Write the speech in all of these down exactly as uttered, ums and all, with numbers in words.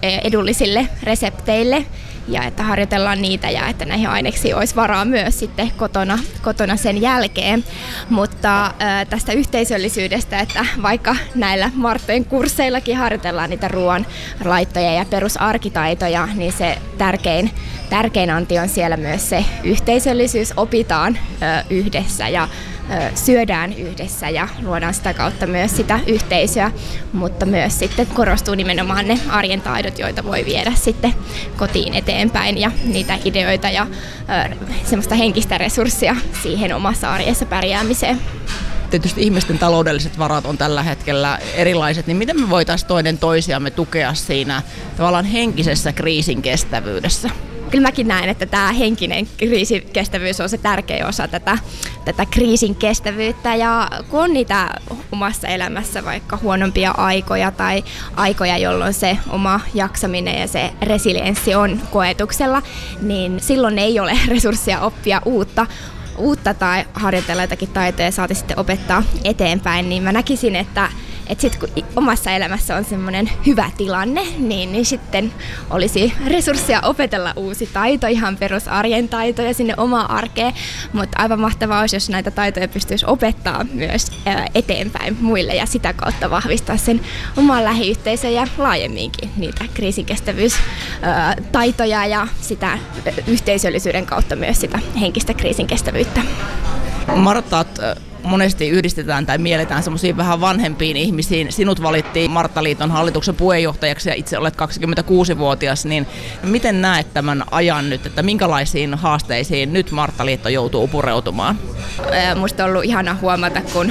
edullisille resepteille ja että harjoitellaan niitä ja että näihin aineksiin olisi varaa myös sitten kotona, kotona sen jälkeen. Mutta ää, tästä yhteisöllisyydestä, että vaikka näillä Marttojen kursseillakin harjoitellaan niitä ruoan laittoja ja perusarkitaitoja, niin se tärkein, tärkein anti on siellä myös se yhteisöllisyys, opitaan ää, yhdessä ja syödään yhdessä ja luodaan sitä kautta myös sitä yhteisöä, mutta myös sitten korostuu nimenomaan ne arjen taidot, joita voi viedä sitten kotiin eteenpäin ja niitä ideoita ja ö, semmoista henkistä resurssia siihen omassa arjessa pärjäämiseen. Tietysti ihmisten taloudelliset varat on tällä hetkellä erilaiset, niin miten me voitaisiin toinen toisiamme tukea siinä tavallaan henkisessä kriisin kestävyydessä? Kyllä mäkin näen, että tämä henkinen kriisikestävyys on se tärkeä osa tätä, tätä kriisin kestävyyttä. Ja kun on niitä omassa elämässä vaikka huonompia aikoja tai aikoja, jolloin se oma jaksaminen ja se resilienssi on koetuksella, niin silloin ei ole resursseja oppia uutta. uutta tai harjoitella jotakin taitoja saati sitten opettaa eteenpäin, niin mä näkisin, että että sitten kun omassa elämässä on semmoinen hyvä tilanne, niin, niin sitten olisi resursseja opetella uusi taito, ihan perusarjen taitoja sinne omaan arkeen, mutta aivan mahtavaa olisi, jos näitä taitoja pystyisi opettaa myös eteenpäin muille ja sitä kautta vahvistaa sen oman lähiyhteisön ja laajemminkin niitä kriisinkestävyystaitoja ja sitä yhteisöllisyyden kautta myös sitä henkistä kriisinkestävyyttä. Martat monesti yhdistetään tai mielletään semmoisiin vähän vanhempiin ihmisiin. Sinut valittiin Marttaliiton hallituksen puheenjohtajaksi ja itse olet kaksikymmentäkuusivuotias, niin miten näet tämän ajan nyt, että minkälaisiin haasteisiin nyt Marttaliitto joutuu pureutumaan? Musta on ollut ihana huomata, kun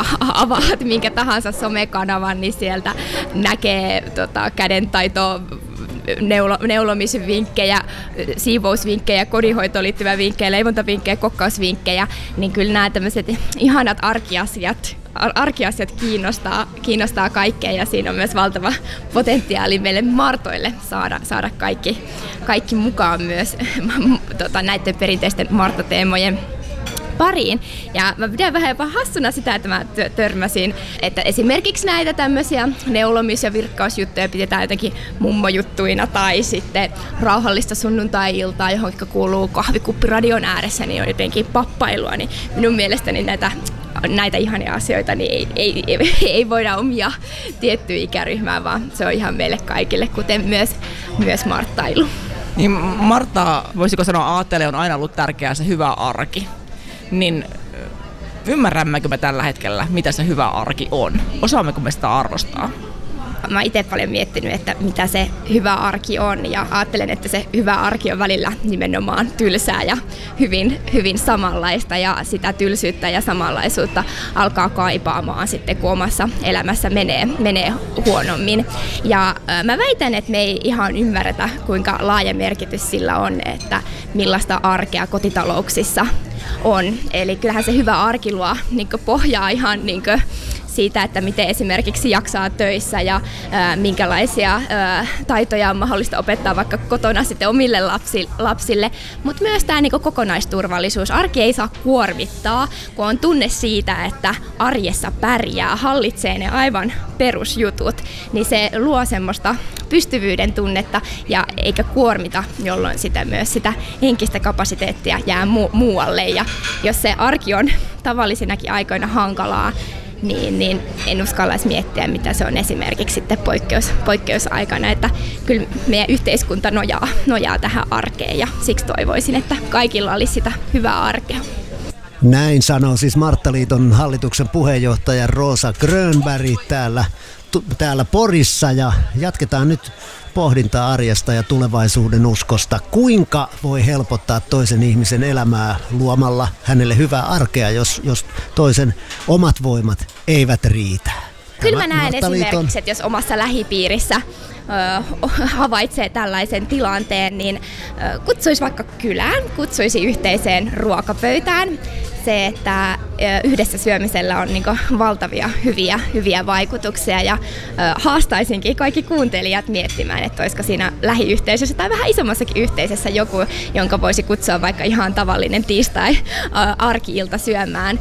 avaat minkä tahansa somekanavan, niin sieltä näkee tota, kädentaitoa, Neulo, neulomisvinkkejä, siivousvinkkejä, kodinhoitoon liittyviä vinkkejä, leivontavinkkejä, kokkausvinkkejä, niin kyllä nämä tämmöiset ihanat arkiasiat, ar- arkiasiat kiinnostaa, kiinnostaa kaikkea ja siinä on myös valtava potentiaali meille Martoille saada, saada kaikki, kaikki mukaan myös tota, näiden perinteisten Martta-teemojen pariin. Ja mä pidän vähän jopa hassuna sitä, että mä törmäsin, että esimerkiksi näitä tämmöisiä neulomis- ja virkkausjuttuja pidetään jotenkin mummojuttuina tai sitten rauhallista sunnuntai-iltaa, johon kuuluu kahvikuppi radion ääressä, niin on jotenkin pappailua. Niin minun mielestäni näitä näitä ihania asioita niin ei, ei, ei, ei voida omia tiettyä ikäryhmää, vaan se on ihan meille kaikille, kuten myös, myös marttailu. Niin Martta, voisiko sanoa, aatteelle on aina ollut tärkeää se hyvä arki. Niin ymmärrämmekö me tällä hetkellä, mitä se hyvä arki on? Osaammeko me sitä arvostaa? Mä oon itse paljon miettinyt, että mitä se hyvä arki on ja ajattelen, että se hyvä arki on välillä nimenomaan tylsää ja hyvin, hyvin samanlaista ja sitä tylsyyttä ja samanlaisuutta alkaa kaipaamaan sitten, kun omassa elämässä menee, menee huonommin. Ja äh, mä väitän, että me ei ihan ymmärretä, kuinka laaja merkitys sillä on, että millaista arkea kotitalouksissa on. Eli kyllähän se hyvä arki luo niin kuin pohjaa ihan niin kuin siitä, että miten esimerkiksi jaksaa töissä ja ää, minkälaisia ää, taitoja on mahdollista opettaa vaikka kotona sitten omille lapsi, lapsille, mutta myös tämä niinku kokonaisturvallisuus. Arki ei saa kuormittaa, kun on tunne siitä, että arjessa pärjää, hallitsee ne aivan perusjutut, niin se luo semmoista pystyvyyden tunnetta ja eikä kuormita, jolloin sitä myös sitä henkistä kapasiteettia jää mu- muualle. Ja jos se arki on tavallisinakin aikoina hankalaa, Niin, niin en uskallaisi miettiä, mitä se on esimerkiksi sitten poikkeus, poikkeusaikana, että kyllä meidän yhteiskunta nojaa, nojaa tähän arkeen ja siksi toivoisin, että kaikilla olisi sitä hyvää arkea. Näin sanoo siis Marttaliiton hallituksen puheenjohtaja Rosa Grönberg täällä, tu, täällä Porissa ja jatketaan nyt pohdintaa arjesta ja tulevaisuuden uskosta. Kuinka voi helpottaa toisen ihmisen elämää luomalla hänelle hyvää arkea, jos, jos toisen omat voimat eivät riitä? Kyllä mä näen esimerkiksi, että jos omassa lähipiirissä ö, havaitsee tällaisen tilanteen, niin ö, kutsuisi vaikka kylään, kutsuisi yhteiseen ruokapöytään. Se, että yhdessä syömisellä on niin kuin valtavia hyviä, hyviä vaikutuksia ja ö, haastaisinkin kaikki kuuntelijat miettimään, että olisiko siinä lähiyhteisössä tai vähän isommassakin yhteisössä joku, jonka voisi kutsua vaikka ihan tavallinen tiistai ö, arki-ilta syömään.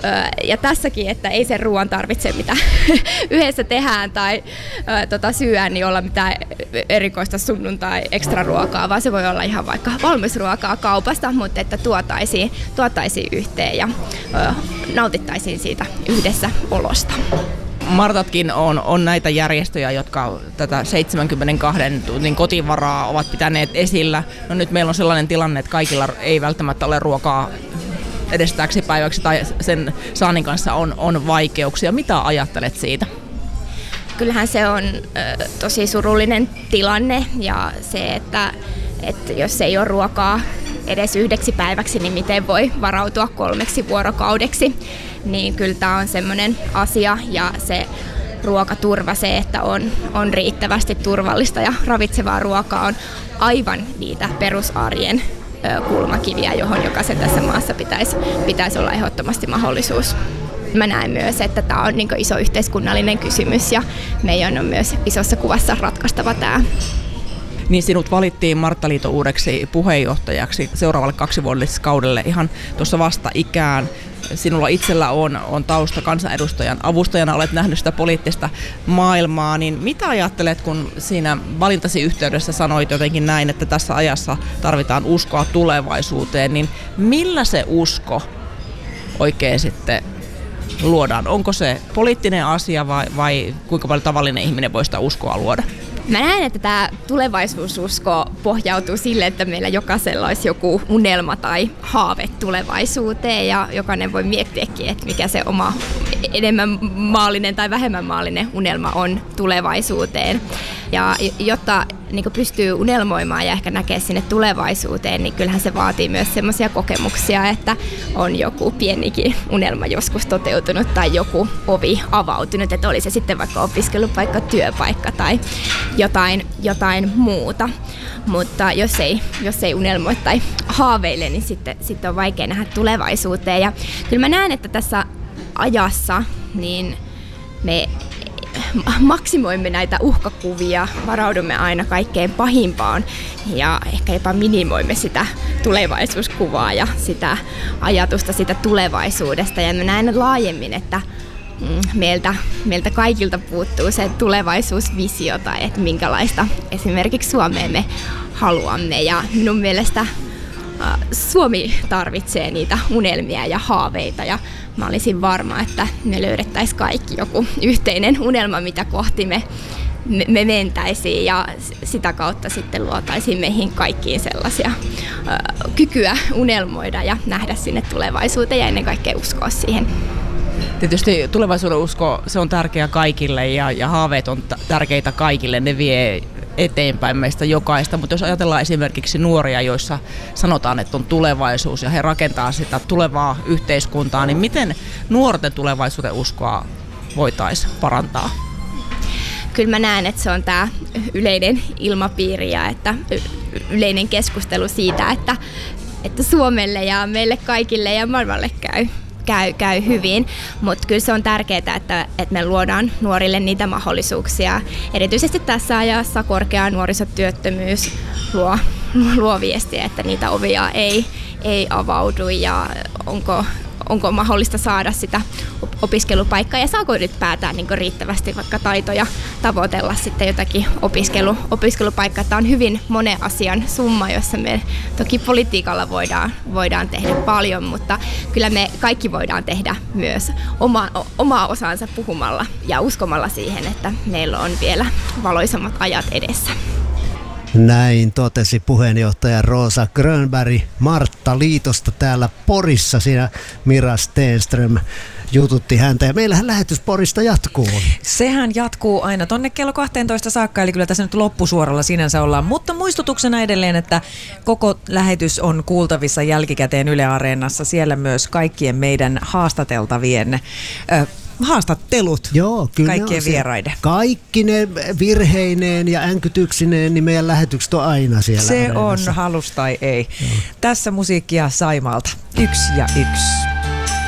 Ja tässäkin, että ei sen ruoan tarvitse, mitä yhdessä tehdään tai ö, tota, syödä, niin olla mitään erikoista sunnuntai ekstra ruokaa, vaan se voi olla ihan vaikka valmisruokaa kaupasta, mutta että tuotaisiin, tuotaisiin yhteen ja ö, nautittaisiin siitä yhdessä olosta. Martatkin on, on näitä järjestöjä, jotka tätä seitsemänkymmentäkaksi tunnin kotivaraa ovat pitäneet esillä. No nyt meillä on sellainen tilanne, että kaikilla ei välttämättä ole ruokaa edes täksi päiväksi tai sen saannin kanssa on, on vaikeuksia. Mitä ajattelet siitä? Kyllähän se on ö, tosi surullinen tilanne ja se, että, että jos ei ole ruokaa edes yhdeksi päiväksi, niin miten voi varautua kolmeksi vuorokaudeksi. Niin kyllä tämä on semmoinen asia ja se ruokaturva, se, että on, on riittävästi turvallista ja ravitsevaa ruokaa on aivan niitä perusarjen ö, kulmakiviä, johon jokaisen tässä maassa pitäisi, pitäisi olla ehdottomasti mahdollisuus. Mä näen myös, että tämä on niin kuin iso yhteiskunnallinen kysymys ja meidän on myös isossa kuvassa ratkaistava tämä. Niin sinut valittiin Marttaliiton uudeksi puheenjohtajaksi seuraavalle kaksivuotiskaudelle ihan tuossa vasta ikään. Sinulla itsellä on, on tausta kansanedustajan avustajana, olet nähnyt sitä poliittista maailmaa, niin mitä ajattelet, kun siinä valintasi yhteydessä sanoit jotenkin näin, että tässä ajassa tarvitaan uskoa tulevaisuuteen, niin millä se usko oikein sitten luodaan? Onko se poliittinen asia vai, vai kuinka paljon tavallinen ihminen voi sitä uskoa luoda? Mä näen, että tämä tulevaisuususko pohjautuu sille, että meillä jokaisella olisi joku unelma tai haave tulevaisuuteen ja jokainen voi miettiäkin, että mikä se oma enemmän maallinen tai vähemmän maallinen unelma on tulevaisuuteen. Ja jotta niin pystyy unelmoimaan ja ehkä näkee sinne tulevaisuuteen, niin kyllähän se vaatii myös semmoisia kokemuksia, että on joku pienikin unelma joskus toteutunut tai joku ovi avautunut, että oli se sitten vaikka opiskelupaikka, työpaikka tai jotain, jotain muuta. Mutta jos ei, jos ei unelmoi tai haaveile, niin sitten, sitten on vaikea nähdä tulevaisuuteen. Ja kyllä mä näen, että tässä ajassa niin me maksimoimme näitä uhkakuvia, varaudumme aina kaikkein pahimpaan ja ehkä jopa minimoimme sitä tulevaisuuskuvaa ja sitä ajatusta sitä tulevaisuudesta. Ja mä näen laajemmin, että meiltä, meiltä kaikilta puuttuu se tulevaisuusvisio tai että minkälaista esimerkiksi Suomeen me haluamme. Ja minun mielestä Suomi tarvitsee niitä unelmia ja haaveita ja mä olisin varma, että me löydettäisiin kaikki joku yhteinen unelma, mitä kohti me, me, me mentäisiin ja sitä kautta sitten luotaisiin meihin kaikkiin sellaisia ö, kykyä unelmoida ja nähdä sinne tulevaisuuteen ja ennen kaikkea uskoa siihen. Tietysti tulevaisuuden usko, se on tärkeä kaikille ja, ja haaveet on t- tärkeitä kaikille, ne vie eteenpäin meistä jokaista, mutta jos ajatellaan esimerkiksi nuoria, joissa sanotaan, että on tulevaisuus ja he rakentaa sitä tulevaa yhteiskuntaa, niin miten nuorten tulevaisuuden uskoa voitaisiin parantaa? Kyllä mä näen, että se on tämä yleinen ilmapiiri ja että yleinen keskustelu siitä, että, että Suomelle ja meille kaikille ja maailmalle käy. Käy, käy hyvin, mutta kyllä se on tärkeää, että, että me luodaan nuorille niitä mahdollisuuksia. Erityisesti tässä ajassa korkea nuorisotyöttömyys luo, luo viestiä, että niitä ovia ei, ei avaudu ja onko, onko mahdollista saada sitä opiskelupaikkaa ja saako ylipäätään niin riittävästi vaikka taitoja tavoitella sitten jotakin opiskelu, opiskelupaikkaa. Tämä on hyvin monen asian summa, jossa me toki politiikalla voidaan, voidaan tehdä paljon, mutta kyllä me kaikki voidaan tehdä myös oma, omaa osansa puhumalla ja uskomalla siihen, että meillä on vielä valoisammat ajat edessä. Näin totesi puheenjohtaja Rosa Grönberg Marttaliitosta täällä Porissa. Siinä Mira Stenström jututti häntä ja meillähän lähetys Porista jatkuu. Sehän jatkuu aina tonne kello kahteentoista saakka, eli kyllä tässä nyt loppusuoralla sinänsä ollaan. Mutta muistutuksena edelleen, että koko lähetys on kuultavissa jälkikäteen Yle Areenassa. Siellä myös kaikkien meidän haastateltavien ö, haastattelut. Joo, kyllä kaikkien vieraiden. Kaikki ne virheineen ja änkytyksineen, niin meidän lähetykset on aina siellä Se Areenassa. On halus tai ei. Joo. Tässä musiikkia Saimalta. Yksi ja yksi.